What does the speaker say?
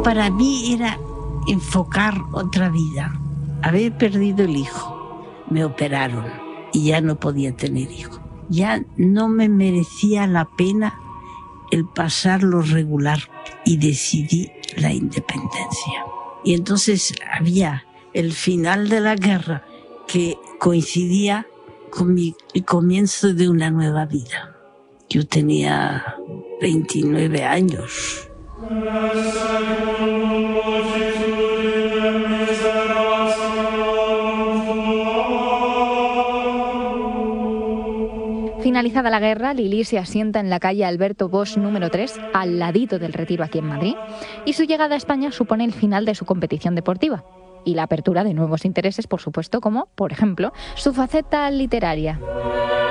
para mí era enfocar otra vida. Había perdido el hijo, me operaron y ya no podía tener hijo. Ya no me merecía la pena el pasar lo regular y decidí la independencia. Y entonces había el final de la guerra que coincidía con el comienzo de una nueva vida. Yo tenía 29 años. Finalizada la guerra, Lili se asienta en la calle Alberto Bosch número 3, al ladito del Retiro aquí en Madrid, y su llegada a España supone el final de su competición deportiva y la apertura de nuevos intereses, por supuesto, como, por ejemplo, su faceta literaria.